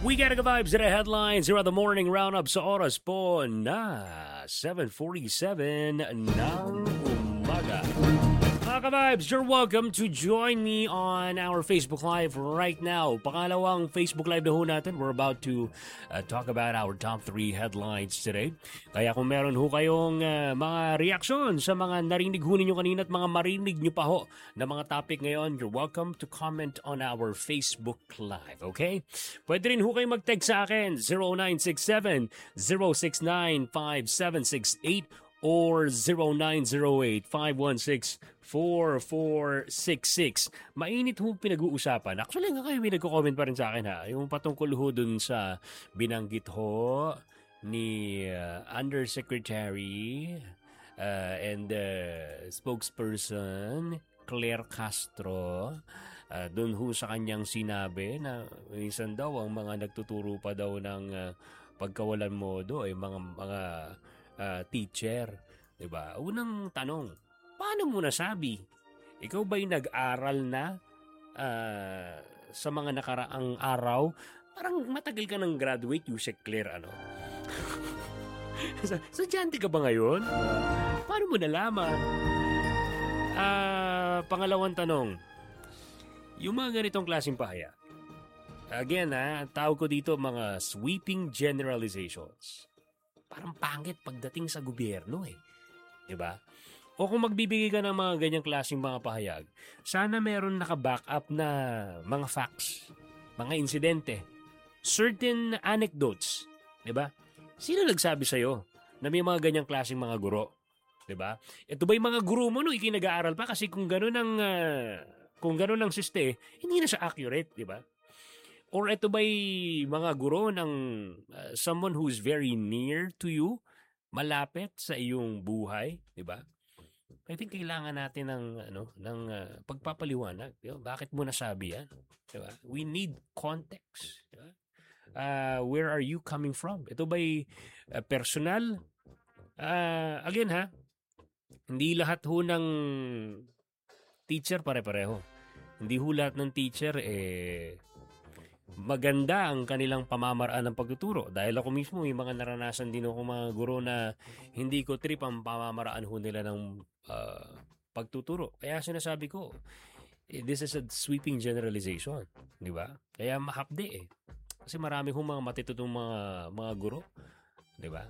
We gotta go vibes to the headlines here on the morning roundup sa oras po na 7:47 ng umaga. Mga ka-vibes, you're welcome to join me on our Facebook Live right now. Pangalawang Facebook Live na ho natin. We're about to talk about our top 3 headlines today. Kaya kung meron ho kayong mga reaksyon sa mga narinig ho ninyo kanina at mga marinig nyo pa ho na mga topic ngayon, you're welcome to comment on our Facebook Live, okay? Pwede rin ho kayo mag-text sa akin, 0967-069-5768 or 0908-516-4466. Mainit ho pinag-uusapan. Actually, nga kayo may nagko-comment pa rin sa akin ha. Yung patungkol ho dun sa binanggit ho ni Undersecretary and spokesperson Claire Castro. Dun ho sa kanyang sinabi na minsan daw ang mga nagtuturo pa daw ng pagkawalan modo ay mga teacher, 'di ba? Unang tanong, paano mo nasabi? Ikaw ba'y nag-aral na sa mga nakaraang araw? Parang matagal ka nang graduate, Yusek Claire, ano? Sadyante ka ba ngayon? Paano mo nalaman? Pangalawang tanong, yung mga ganitong klaseng pahayag. Again, tawag ko dito mga sweeping generalizations. Parang pangit pagdating sa gobyerno eh. Diba? O kung magbibigay ka ng mga ganyang klaseng mga pahayag, sana meron naka-back up na mga facts, mga insidente, certain anecdotes. Diba? Sino nagsabi sa'yo na may mga ganyang klaseng mga guro? Diba? Ito ba yung mga guro mo no ikinag-aaral pa? Kasi kung gano'n ang siste, hindi na siya accurate. Diba? Or ito ba'y mga guro ng someone who's very near to you, malapit sa iyong buhay, di ba? I think kailangan natin ng pagpapaliwanag. Di ba? Bakit mo nasabi yan? Di ba? We need context. Di ba? Where are you coming from? Ito ba'y personal? Again hindi lahat ho ng teacher pare-pareho. Hindi ho lahat ng teacher maganda ang kanilang pamamaraan ng pagtuturo. Dahil ako mismo, may mga naranasan din ako mga guro na hindi ko trip ang pamamaraan ho nila ng pagtuturo. Kaya sinasabi ko, this is a sweeping generalization. Di ba? Kaya mahapde Kasi marami hong mga matitutong mga guro. Di ba?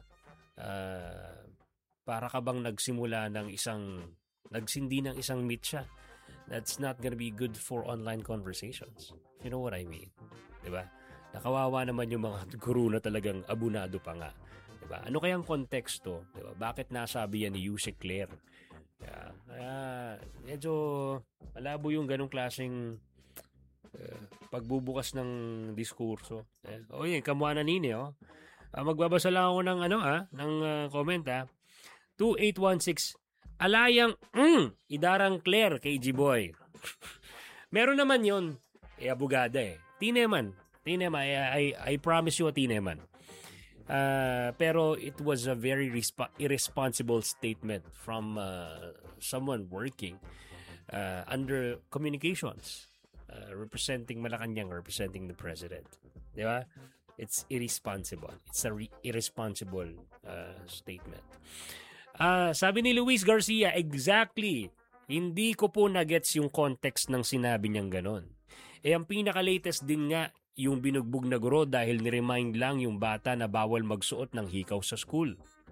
Para ka bang nagsindi ng isang meet siya. That's not gonna be good for online conversations. You know what I mean? Diba? Nakawawa naman yung mga guru na talagang abunado pa nga. Diba? Ano kayang konteksto? Diba? Bakit nasabi yan ni Yusek Claire? Kaya medyo malabo yung ganong klaseng pagbubukas ng diskurso. Yun, kamuha na nini, magbabasa lang ako ng ng comment 2816 Alayang idarang Claire kay G-Boy. Meron naman yun. Abogada Tineman. I promise you a Tineman. Pero it was a very irresponsible statement from someone working under communications, representing Malacanang, representing the president. Di ba? It's irresponsible. It's a irresponsible statement. Sabi ni Luis Garcia, exactly. Hindi ko po na-gets yung context ng sinabi niyang ganon. Ang pinaka-latest din nga, yung binugbog na guro dahil ni-remind lang yung bata na bawal magsuot ng hikaw sa school.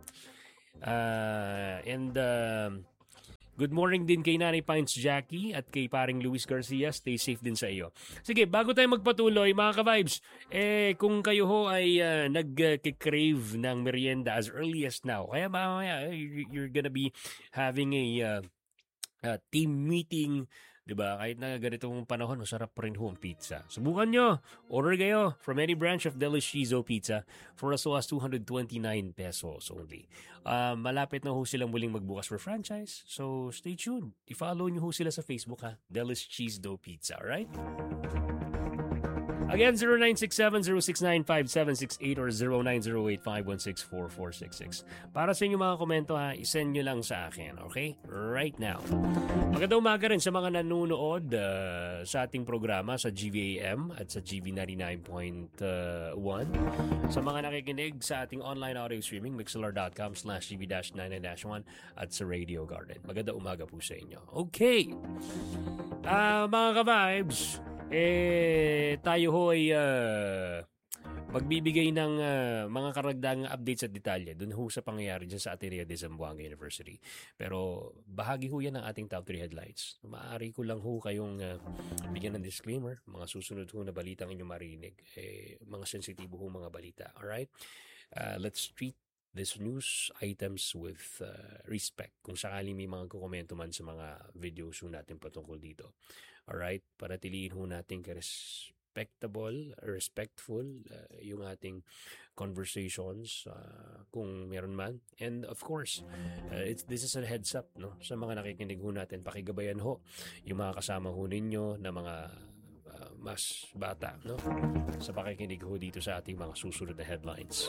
Good morning din kay Nanay Pines Jackie at kay paring Luis Garcia. Stay safe din sa iyo. Sige, bago tayo magpatuloy, mga ka-vibes, kung kayo ho ay nag-crave ng merienda as early as now, kaya mamaya you're gonna be having a team meeting, diba? Kahit na ganitong panahon, masarap pa rin ho ang pizza. Subukan nyo. Order kayo from any branch of Delish Cheezo Pizza for as low as 229 pesos only. Malapit na ho silang muling magbukas for franchise. So, stay tuned. I-follow nyo ho sila sa Facebook, Delish Cheezo Pizza, alright? Again, 0967-069-5768 or 0908-516-4466. Para sa inyong mga komento ha, isend nyo lang sa akin, okay? Right now. Magandang umaga rin sa mga nanonood sa ating programa sa GVAM at sa GV99.1. Sa mga nakikinig sa ating online audio streaming, mixlr.com/GV-99-1 at sa Radio Garden. Magandang umaga po sa inyo. Okay. Mga ka-vibes, tayo ho ay magbibigay ng mga karagdagang updates at detalye dun ho sa pangyayari dyan sa Ateneo de Zamboanga University. Pero bahagi ho yan ng ating top 3 headlines. Maaari ko lang ho kayong bigyan ng disclaimer. Mga susunod ho na balitang inyong marinig. Mga sensitibo ho mga balita. Alright? Let's treat these news items with respect. Kung sakali may mga kukomento man sa mga videos ho natin patungkol dito. Alright? Panatiliin ho natin respectful yung ating conversations kung meron man. And of course, this is a heads up no sa mga nakikinig ho natin. Pakigabayan ho yung mga kasama ho ninyo na mga mas bata no sa pakikinig ho dito sa ating mga susunod na headlines.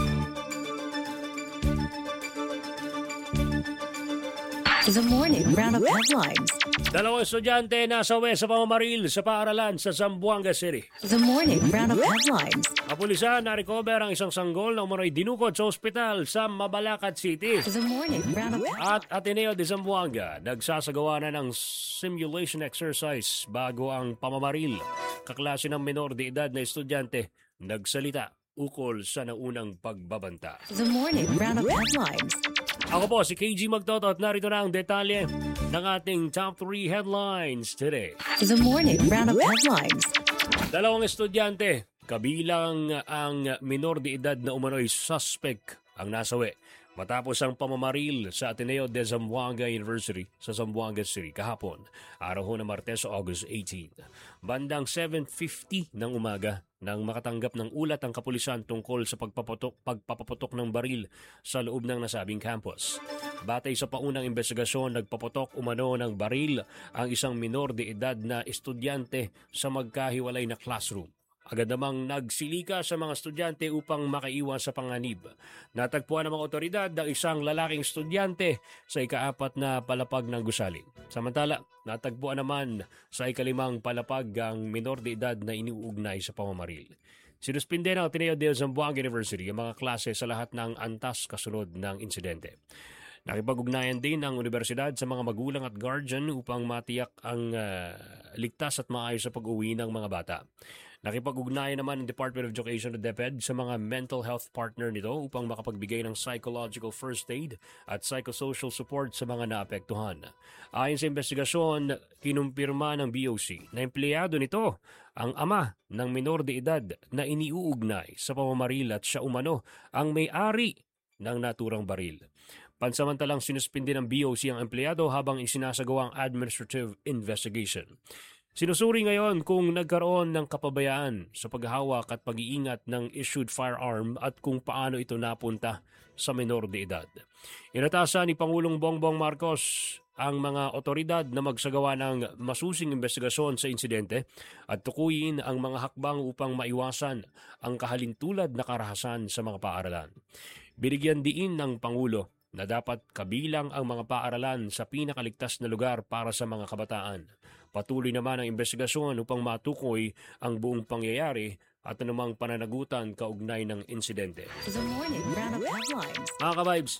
The morning roundup headlines. Dalawang estudyante nasawi sa pamamaril sa paaralan sa Zamboanga City. The morning roundup headlines. Kapulisan na-recover ang isang sanggol na umano'y dinukot sa ospital sa Mabalacat City. The morning roundup. At Ateneo de Zamboanga, nagsasagawa na ng simulation exercise bago ang pamamaril. Kaklase ng menor de edad na estudyante nagsalita ukol sa naunang pagbabanta. The morning roundup headlines. Ako po si KG Magtoto at narito na ang detalye ng ating top 3 headlines today. The morning roundup headlines. Dalawang estudyante, kabilang ang minor de edad na umano'y suspect ang nasawi matapos ang pamamaril sa Ateneo de Zamboanga University sa Zamboanga City kahapon, araw ho na Martes, August 18. Bandang 7:50 ng umaga nang makatanggap ng ulat ang kapulisan tungkol sa pagpapaputok ng baril sa loob ng nasabing campus. Batay sa paunang investigasyon, nagpaputok umano ng baril ang isang minor de edad na estudyante sa magkahiwalay na classroom. Agad namang nagsilika sa mga estudyante upang makaiwas sa panganib. Natagpuan ng mga otoridad ang isang lalaking estudyante sa ika-4 na palapag ng gusali. Samantala, natagpuan naman sa ika-5 palapag ang minor de edad na iniuugnay sa pamamaril. Sinuspinde ng Ateneo de Zamboanga University ang mga klase sa lahat ng antas kasunod ng insidente. Nakipag-ugnayan din ang universidad sa mga magulang at guardian upang matiyak ang ligtas at maayos sa pag-uwi ng mga bata. Nakipag-ugnayan naman ang Department of Education o DepEd sa mga mental health partner nito upang makapagbigay ng psychological first aid at psychosocial support sa mga naapektuhan. Ayon sa investigasyon, kinumpirma ng BOC na empleyado nito ang ama ng minor de edad na iniuugnay sa pamamaril at siya umano ang may-ari ng naturang baril. Pansamantalang sinuspindi ng BOC ang empleyado habang isinasagawa ang administrative investigation. Sinusuri ngayon kung nagkaroon ng kapabayaan sa paghawak at pag-iingat ng issued firearm at kung paano ito napunta sa menor de edad. Inatasan ni Pangulong Bongbong Marcos ang mga otoridad na magsagawa ng masusing investigasyon sa insidente at tukuyin ang mga hakbang upang maiwasan ang kahalintulad na karahasan sa mga paaralan. Binigyan diin ng Pangulo na dapat kabilang ang mga paaralan sa pinakaligtas na lugar para sa mga kabataan. Patuloy naman ang investigasyon upang matukoy ang buong pangyayari at anumang pananagutan kaugnay ng insidente. The morning roundup headlines. Mga ka-vibes,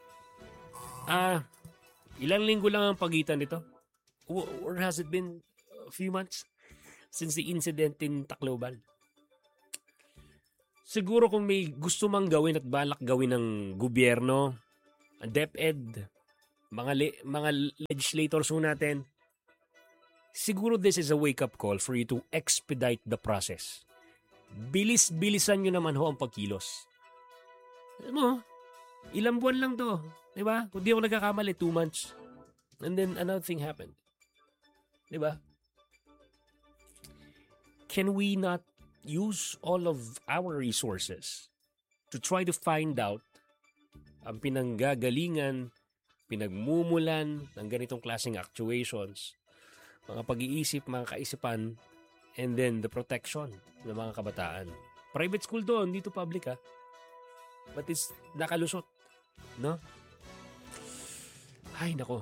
ilang linggo lang ang pagitan nito? Or has it been a few months since the incident in Tacloban? Siguro kung may gusto mang gawin at balak gawin ng gobyerno, DepEd, mga legislators ho natin, siguro this is a wake-up call for you to expedite the process. Bilis-bilisan nyo naman ho ang pagkilos. Alam mo, ilang buwan lang to. Diba? Kung di ako nagkakamali, 2 months. And then another thing happened. Diba? Can we not use all of our resources to try to find out ang pinanggagalingan, pinagmumulan ng ganitong klaseng actuations, mga pag-iisip, mga kaisipan, and then the protection ng mga kabataan. Private school doon, dito public but it's nakalusot, no? Ay, nako.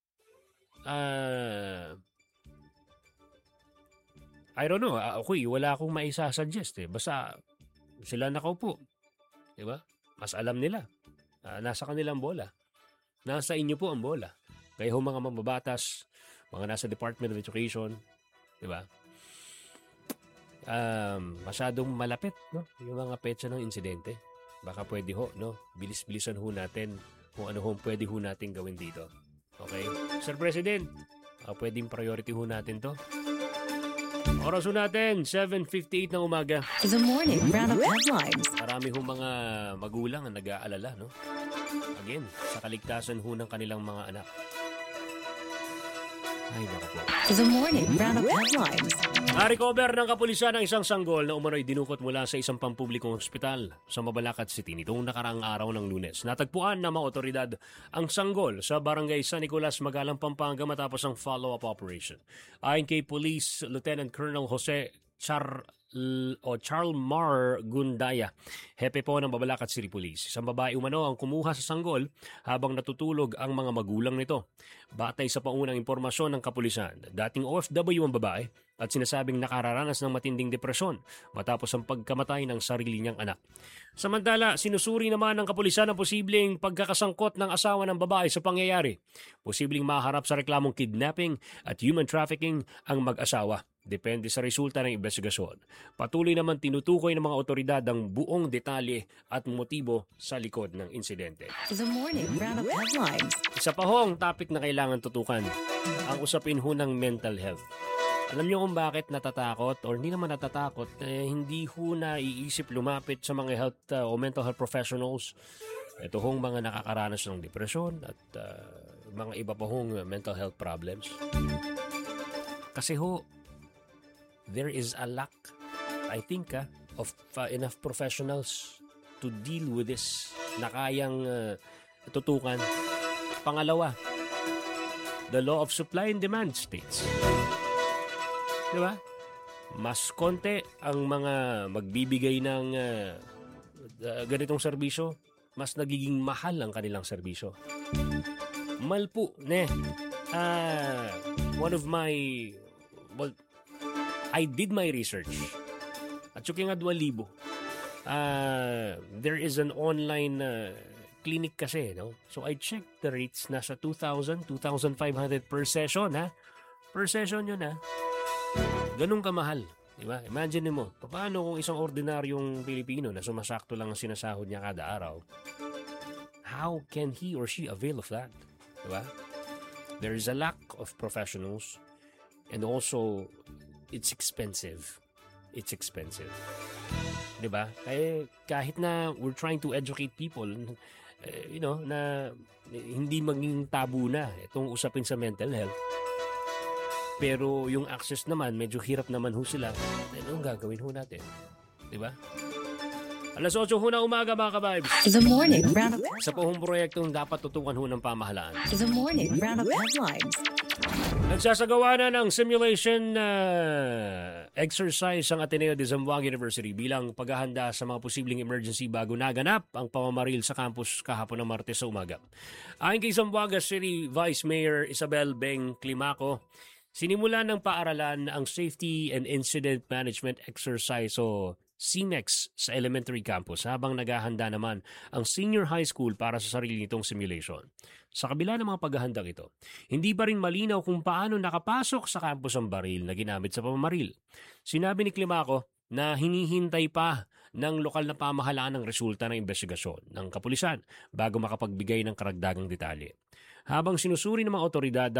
I don't know. Wala akong maisasuggest Basta sila nakaupo. Diba? Mas alam nila. Nasa kanilang bola. Nasa inyo po ang bola. Kayo mga mambabatas, mga nasa Department of Education, diba? Masyadong malapit, no? Yung mga petsa ng insidente. Baka pwede no? Bilis-bilisan natin kung ano pwede natin gawin dito. Okay? Sir President, pwedeng priority natin to. Oras natin, 7:58 ng umaga. The morning roundup headlines. Marami mga magulang ang nag-aalala, no? Again, sa kaligtasan ng kanilang mga anak. Ay, naku po. The morning roundup headlines. Na-recover ng kapulisan ang isang sanggol na umano'y dinukot mula sa isang pampublikong ospital sa Mabalacat City nitong nakaraang araw ng Lunes. Natagpuan ng mga otoridad ang sanggol sa barangay San Nicolas, Magalang, Pampanga matapos ang follow-up operation. Ayon kay Police Lieutenant Colonel Jose Charlmar Gundaya, hepe po ng Mabalacat City Police. Isang babae umano ang kumuha sa sanggol habang natutulog ang mga magulang nito. Batay sa paunang impormasyon ng kapulisan, dating OFW ang babae at sinasabing nakararanas ng matinding depresyon matapos ang pagkamatay ng sarili niyang anak. Samantala, sinusuri naman ng kapulisan ang posibleng pagkakasangkot ng asawa ng babae sa pangyayari. Posibleng maharap sa reklamong kidnapping at human trafficking ang mag-asawa. Depende sa resulta ng investigasyon. Patuloy naman tinutukoy ng mga otoridad ang buong detalye at motibo sa likod ng insidente. The morning roundup headlines. Isa pa ang topic na kailangan tutukan, ang usapin ng mental health. Alam niyo kung bakit natatakot or hindi naman natatakot, hindi naiisip lumapit sa mga health o mental health professionals. Ito mga nakakaranas ng depresyon at mga iba pa mental health problems. Kasi there is a lack, I think, of enough professionals to deal with this na kayang tutukan. Pangalawa, the law of supply and demand states. Diba? Mas konti ang mga magbibigay ng ganitong serbisyo, mas nagiging mahal ang kanilang serbisyo. Malpo, one of my, I did my research. At yung 2,000. There is an online clinic kasi, no? So I checked the rates, nasa 2,000, 2,500 per session, Per session yun, Ganun kamahal. Diba? Imagine mo, paano kung isang ordinaryong Pilipino na sumasakto lang ang sinasahod niya kada araw? How can he or she avail of that? Diba? There is a lack of professionals and also it's expensive. It's expensive. Diba? Kaya kahit na we're trying to educate people, na hindi maging tabu na itong usapin sa mental health. Pero yung access naman, medyo hirap naman sila. Anong gagawin natin? Diba? Alas 8 ng umaga, mga ka-vibes. The morning roundup. Sa proyektong dapat tutukan ng pamahalaan. The morning roundup headlines. Nagsasagawa na ng simulation exercise ang Ateneo de Zamboanga University bilang paghahanda sa mga posibleng emergency bago naganap ang pamamaril sa campus kahapon ng Martes sa umaga. Ayon kay Zamboanga City Vice Mayor Isabel Beng Climaco, sinimula ng paaralan ang Safety and Incident Management Exercise o CINEX sa elementary campus habang naghahanda naman ang senior high school para sa sarili nitong simulation. Sa kabila ng mga paghahandang ito, hindi pa rin malinaw kung paano nakapasok sa campus ang baril na ginamit sa pamamaril. Sinabi ni Climaco na hinihintay pa ng lokal na pamahalaan ang resulta ng investigasyon ng kapulisan bago makapagbigay ng karagdagang detalye. Habang sinusuri ng mga otoridad